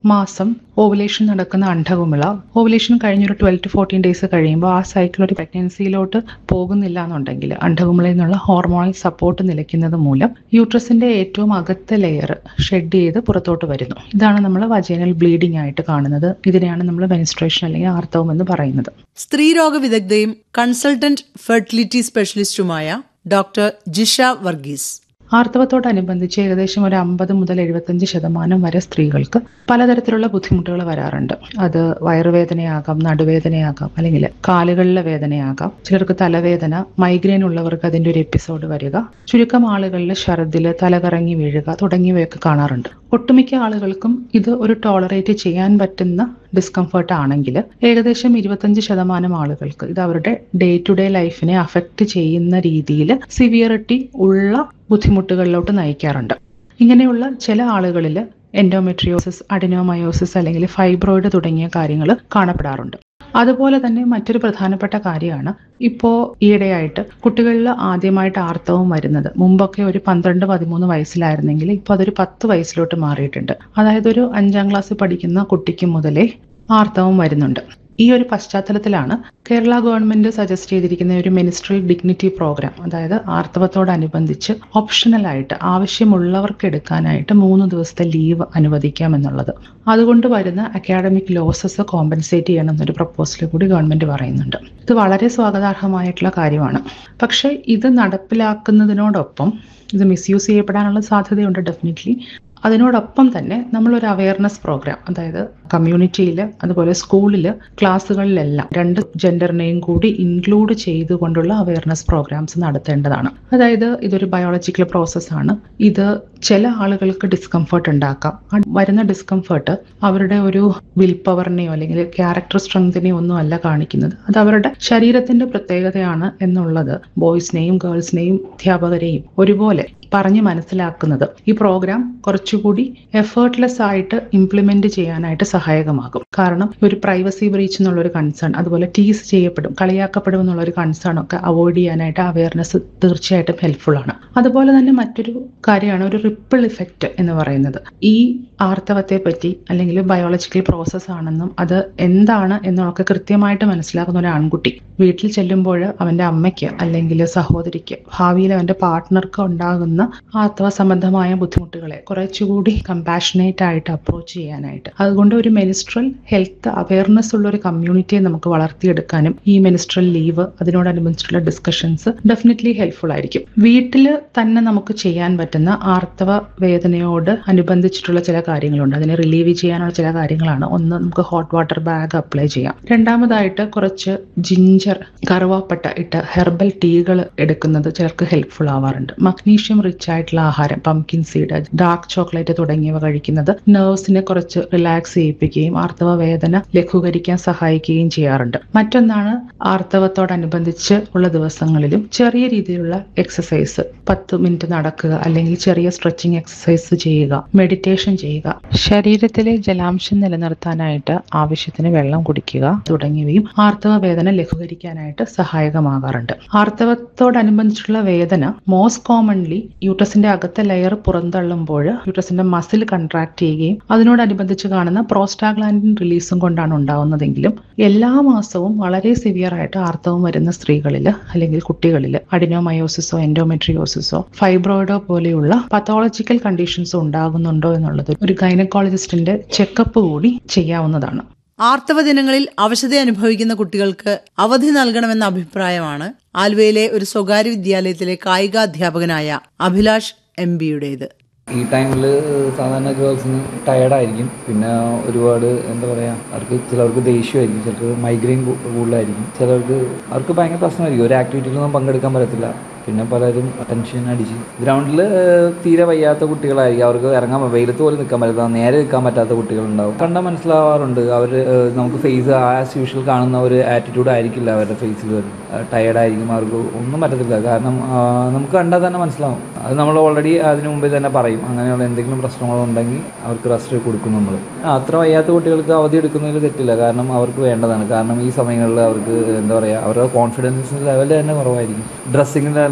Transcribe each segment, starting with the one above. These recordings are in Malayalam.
മാസം ഓവുലേഷൻ നടക്കുന്ന അണ്ഡകുമിള ഓവുലേഷൻ കഴിഞ്ഞൊരു 12 to 14 ഡേയ്സ് കഴിയുമ്പോൾ ആ സൈക്കിൾ ഒരു പ്രഗ്നൻസിയിലോട്ട് പോകുന്നില്ല എന്നുണ്ടെങ്കിൽ അണ്ഡകുമിളയിൽ നിന്നുള്ള ഹോർമോണൽ സപ്പോർട്ട് നിലയ്ക്കുന്നത് മൂലം യൂട്രസിന്റെ ഏറ്റവും അകത്തെ ലെയർ ഷെഡ് ചെയ്ത് പുറത്തോട്ട് വരുന്നു. ഇതാണ് നമ്മൾ വജൈനൽ ബ്ലീഡിംഗ് ആയിട്ട് കാണുന്നത്. ഇതിനെയാണ് നമ്മൾ മെൻസ്ട്രേഷൻ അല്ലെങ്കിൽ ആർത്തവം എന്ന് പറയുന്നത്. സ്ത്രീരോഗ വിദഗ്ധയും consultant fertility സ്പെഷ്യലിസ്റ്റുമായ doctor Jisha Varghese. ആർത്തവത്തോടനുബന്ധിച്ച് ഏകദേശം ഒരു 50 മുതൽ 75% വരെ സ്ത്രീകൾക്ക് പലതരത്തിലുള്ള ബുദ്ധിമുട്ടുകൾ വരാറുണ്ട്. അത് വയറുവേദനയാകാം, നടുവേദനയാകാം, അല്ലെങ്കിൽ കാലുകളിലെ വേദനയാകാം. ചിലർക്ക് തലവേദന, മൈഗ്രെയിൻ ഉള്ളവർക്ക് അതിൻ്റെ ഒരു എപ്പിസോഡ് വരിക, ചുരുക്കം ആളുകളിൽ ഛർദില്, തലകറങ്ങി വീഴുക തുടങ്ങിയവയൊക്കെ കാണാറുണ്ട്. ഒട്ടുമിക്ക ആളുകൾക്കും ഇത് ഒരു ടോളറേറ്റ് ചെയ്യാൻ പറ്റുന്ന ഡിസ്കംഫർട്ട് ആണെങ്കിൽ ഏകദേശം 25% ആളുകൾക്ക് ഇത് അവരുടെ ഡേ ടു ഡേ ലൈഫിനെ അഫക്റ്റ് ചെയ്യുന്ന രീതിയിൽ സിവിയറിറ്റി ഉള്ള ബുദ്ധിമുട്ടുകളിലോട്ട് നയിക്കാറുണ്ട്. ഇങ്ങനെയുള്ള ചില ആളുകളിൽ എൻഡോമെട്രിയോസിസ്, അഡിനോമയോസിസ് അല്ലെങ്കിൽ ഫൈബ്രോയിഡ് തുടങ്ങിയ കാര്യങ്ങൾ കാണപ്പെടാറുണ്ട്. അതുപോലെ തന്നെ മറ്റൊരു പ്രധാനപ്പെട്ട കാര്യമാണ് ഇപ്പോൾ ഈയിടെയായിട്ട് കുട്ടികളിൽ ആദ്യമായിട്ട് ആർത്തവം വരുന്നത്. മുമ്പൊക്കെ ഒരു 12-13 വയസ്സിലായിരുന്നെങ്കിൽ ഇപ്പോൾ അതൊരു 10 വയസ്സിലോട്ട് മാറിയിട്ടുണ്ട്. അതായത് ഒരു 5ാം ക്ലാസ്സിൽ പഠിക്കുന്ന കുട്ടിക്ക് മുതലേ ആർത്തവം വരുന്നുണ്ട്. ഈ ഒരു പശ്ചാത്തലത്തിലാണ് കേരള ഗവൺമെന്റ് സജസ്റ്റ് ചെയ്തിരിക്കുന്ന ഒരു മെനിസ്ട്രൽ ഡിഗ്നിറ്റി പ്രോഗ്രാം, അതായത് ആർത്തവത്തോടനുബന്ധിച്ച് ഓപ്ഷണലായിട്ട് ആവശ്യമുള്ളവർക്ക് എടുക്കാനായിട്ട് 3 ദിവസത്തെ ലീവ് അനുവദിക്കാം എന്നുള്ളത്. അതുകൊണ്ട് വരുന്ന അക്കാഡമിക് ലോസസ് കോമ്പൻസേറ്റ് ചെയ്യണം എന്നൊരു പ്രപ്പോസൽ കൂടി ഗവൺമെന്റ് പറയുന്നുണ്ട്. ഇത് വളരെ സ്വാഗതാർഹമായിട്ടുള്ള കാര്യമാണ്. പക്ഷേ ഇത് നടപ്പിലാക്കുന്നതിനോടൊപ്പം ഇത് മിസ്യൂസ് ചെയ്യപ്പെടാനുള്ള സാധ്യതയുണ്ട് ഡെഫിനറ്റ്ലി. അതിനോടൊപ്പം തന്നെ നമ്മളൊരു അവയർനെസ് പ്രോഗ്രാം, അതായത് കമ്മ്യൂണിറ്റിയിൽ അതുപോലെ സ്കൂളിൽ ക്ലാസ്സുകളിലെല്ലാം 2 ജെൻഡറിനെയും കൂടി ഇൻക്ലൂഡ് ചെയ്തുകൊണ്ടുള്ള അവയർനെസ് പ്രോഗ്രാംസ് നടത്തേണ്ടതാണ്. അതായത് ഇതൊരു ബയോളജിക്കൽ പ്രോസസ്സാണ്. ഇത് ചില ആളുകൾക്ക് ഡിസ്കംഫർട്ട് ഉണ്ടാക്കാം. വരുന്ന ഡിസ്കംഫർട്ട് അവരുടെ ഒരു വിൽ പവറിനെയോ അല്ലെങ്കിൽ ക്യാരക്ടർ സ്ട്രെങ്തിനെയോ ഒന്നും അല്ല കാണിക്കുന്നത്. അത് അവരുടെ ശരീരത്തിന്റെ പ്രത്യേകതയാണ് എന്നുള്ളത് ബോയ്സിനെയും ഗേൾസിനെയും അധ്യാപകരെയും ഒരുപോലെ പറഞ്ഞ് മനസ്സിലാക്കുന്നത് ഈ പ്രോഗ്രാം കുറച്ചുകൂടി എഫേർട്ട്ലെസ് ആയിട്ട് ഇംപ്ലിമെന്റ് ചെയ്യാനായിട്ട് സഹായകമാകും. കാരണം ഒരു പ്രൈവസി ബ്രീച്ച് എന്നുള്ളൊരു കൺസേൺ, അതുപോലെ ടീസ് ചെയ്യപ്പെടും, കളിയാക്കപ്പെടും എന്നുള്ളൊരു കൺസേൺ ഒക്കെ അവോയ്ഡ് ചെയ്യാനായിട്ട് അവയർനെസ് തീർച്ചയായിട്ടും ഹെൽപ്ഫുൾ ആണ്. അതുപോലെ തന്നെ മറ്റൊരു കാര്യമാണ് ഒരു റിപ്പിൾ ഇഫക്റ്റ് എന്ന് പറയുന്നത്. ഈ ആർത്തവത്തെ പറ്റി അല്ലെങ്കിൽ ബയോളജിക്കൽ പ്രോസസ് ആണെന്നും അത് എന്താണ് എന്നൊക്കെ കൃത്യമായിട്ട് മനസ്സിലാക്കുന്ന ഒരു ആൺകുട്ടി വീട്ടിൽ ചെല്ലുമ്പോൾ അവന്റെ അമ്മയ്ക്ക് അല്ലെങ്കിൽ സഹോദരിക്ക് ഭാവിയിൽ അവന്റെ പാർട്ട്ണർക്ക് ഉണ്ടാകുന്ന ആർത്തവ സംബന്ധമായ ബുദ്ധിമുട്ടുകളെ കുറച്ചുകൂടി കമ്പാഷനേറ്റ് ആയിട്ട് അപ്രോച്ച് ചെയ്യാനായിട്ട്, അതുകൊണ്ട് ഒരു മെനിസ്ട്രൽ ഹെൽത്ത് അവയർനെസ് ഉള്ള ഒരു കമ്മ്യൂണിറ്റിയെ നമുക്ക് വളർത്തിയെടുക്കാനും ഈ menstrual leave അതിനോടനുബന്ധിച്ചുള്ള discussions definitely helpful ആയിരിക്കും. വീട്ടിൽ തന്നെ നമുക്ക് ചെയ്യാൻ പറ്റുന്ന ആർത്തവ വേദനയോട് അനുബന്ധിച്ചിട്ടുള്ള ചില കാര്യങ്ങളുണ്ട്. അതിനെ റിലീവ് ചെയ്യാനുള്ള ചില കാര്യങ്ങളാണ്. ഒന്ന്, നമുക്ക് ഹോട്ട് വാട്ടർ ബാഗ് അപ്ലൈ ചെയ്യാം. രണ്ടാമതായിട്ട് കുറച്ച് ജിഞ്ചർ, കറുവാപ്പട്ട ഇട്ട് ഹെർബൽ ടീകൾ എടുക്കുന്നത് ചിലർക്ക് ഹെൽപ്ഫുൾ ആവാറുണ്ട്. മഗ്നീഷ്യം റിച്ച് ആയിട്ടുള്ള ആഹാരം, പംകിൻ സീഡ്, ഡാർക്ക് ചോക്ലേറ്റ് തുടങ്ങിയവ കഴിക്കുന്നത് നെർവ്സിനെ കുറച്ച് റിലാക്സ് ചെയ്യിപ്പിക്കുകയും ആർത്തവ വേദന ലഘൂകരിക്കാൻ സഹായിക്കുകയും ചെയ്യാറുണ്ട്. മറ്റൊന്നാണ് ആർത്തവത്തോടനുബന്ധിച്ച് ഉള്ള ദിവസങ്ങളിലും ചെറിയ രീതിയിലുള്ള എക്സസൈസ്, 10 മിനിറ്റ് നടക്കുക അല്ലെങ്കിൽ ചെറിയ സ്ട്രെച്ചിങ് എക്സസൈസ് ചെയ്യുക, മെഡിറ്റേഷൻ ചെയ്യുക, ശരീരത്തിലെ ജലാംശം നിലനിർത്താനായിട്ട് ആവശ്യത്തിന് വെള്ളം കുടിക്കുക തുടങ്ങിയവയും ആർത്തവ വേദന ലഘൂകരിക്കാനായിട്ട് സഹായകമാകാറുണ്ട്. ആർത്തവത്തോടനുബന്ധിച്ചുള്ള വേദന മോസ്റ്റ് കോമൺലി യൂട്രസിന്റെ അകത്തെ ലെയർ പുറന്തള്ളുമ്പോൾ യൂട്രസിന്റെ മസിൽ കൺട്രാക്ട് ചെയ്യുകയും അതിനോടനുബന്ധിച്ച് കാണുന്ന പ്രോസ്റ്റാഗ്ലാൻഡിൻ റിലീസും കൊണ്ടാണ് ഉണ്ടാവുന്നതെങ്കിലും എല്ലാ മാസവും വളരെ സിവിയർ ആയിട്ട് ആർത്തവം വരുന്ന സ്ത്രീകളിൽ അല്ലെങ്കിൽ കുട്ടികളിൽ അഡിനോമയോസിസോ എൻഡോമെട്രിയോസിസോ ഫൈബ്രോയിഡോ പോലെയുള്ള പത്തോളജിക്കൽ കണ്ടീഷൻസോ ഉണ്ടാകുന്നുണ്ടോ എന്നുള്ളത് ഒരു ഗൈനക്കോളജിസ്റ്റിന്റെ ചെക്കപ്പ് കൂടി ചെയ്യാവുന്നതാണ്. ആർത്തവ ദിനങ്ങളിൽ അവശത അനുഭവിക്കുന്ന കുട്ടികൾക്ക് അവധി നൽകണമെന്ന അഭിപ്രായമാണ് ആലുവയിലെ ഒരു സ്വകാര്യ വിദ്യാലയത്തിലെ കായികാധ്യാപകനായ അഭിലാഷ് MBയുടേത്. ഈ ടൈമിൽ സാധാരണ ഗേൾസിന് ടയർഡായിരിക്കും. പിന്നെ ഒരുപാട് എന്താ പറയുക, ചിലർക്ക് ദേഷ്യമായിരിക്കും, ചിലർക്ക് മൈഗ്രെയിൻ കൂടുതലായിരിക്കും, അവർക്ക് ഭയങ്കര പ്രശ്നമായിരിക്കും. ഒരു ആക്ടിവിറ്റിയിലൊന്നും പങ്കെടുക്കാൻ പറ്റത്തില്ല. പിന്നെ പലരും ടെൻഷൻ അടിച്ച് ഗ്രൗണ്ടിൽ തീരെ വയ്യാത്ത കുട്ടികളായിരിക്കും. അവർക്ക് ഇറങ്ങാൻ വെയിലത്ത് പോലും നിൽക്കാൻ പറ്റാത്ത, നേരെ നിൽക്കാൻ പറ്റാത്ത കുട്ടികളുണ്ടാവും. കണ്ടാൽ മനസ്സിലാവാറുണ്ട്. അവർ നമുക്ക് ഫേസ് ആസ് യൂഷ്വൽ കാണുന്ന ഒരു ആറ്റിറ്റ്യൂഡ് ആയിരിക്കില്ല അവരുടെ ഫേസിൽ. ടയർഡായിരിക്കും, അവർക്ക് ഒന്നും പറ്റത്തില്ല. കാരണം നമുക്ക് കണ്ടാൽ തന്നെ മനസ്സിലാവും. അത് നമ്മൾ ഓൾറെഡി അതിന് മുമ്പേ തന്നെ പറയും. അങ്ങനെയുള്ള എന്തെങ്കിലും പ്രശ്നങ്ങളുണ്ടെങ്കിൽ അവർക്ക് റെസ്റ്റ് കൊടുക്കും നമ്മൾ. അത്ര വയ്യാത്ത കുട്ടികൾക്ക് അവധി എടുക്കുന്നതിൽ തെറ്റില്ല. കാരണം അവർക്ക് വേണ്ടതാണ്. കാരണം ഈ സമയങ്ങളിൽ അവർക്ക് എന്താ പറയുക, അവരുടെ കോൺഫിഡൻസ് ലെവൽ തന്നെ കുറവായിരിക്കും. ഡ്രസ്സിങ്ങിൽ തന്നെ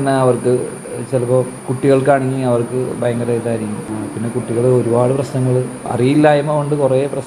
തന്നെ അവർക്ക് ചിലപ്പോൾ കുട്ടികൾക്കാണെങ്കിൽ അവർക്ക് ഭയങ്കര ഇതായിരിക്കും. പിന്നെ കുട്ടികൾ ഒരുപാട് പ്രശ്നങ്ങൾ അറിയില്ലായ്മ കൊണ്ട് കുറേ